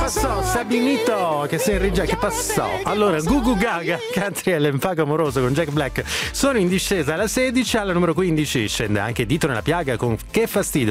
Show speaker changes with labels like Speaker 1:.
Speaker 1: passò? Sabinito, che sei in regia, che passò? Allora, Gugu Gaga, Country e l'enfago amoroso con Jack Black sono in discesa alla 16, alla numero 15 scende anche Dito nella piaga con Che fastidio.